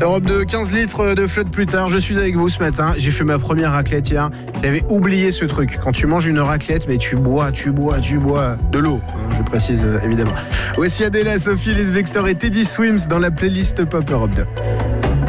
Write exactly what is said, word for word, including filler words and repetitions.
Europe deux, quinze litres de flotte plus tard, je suis avec vous ce matin. J'ai fait ma première raclette hier. J'avais oublié ce truc. Quand tu manges une raclette, mais tu bois, tu bois, tu bois de l'eau, hein, je précise euh, évidemment. Voici Adela, Sophie, Liz Bextor et Teddy Swims dans la playlist Pop Europe deux.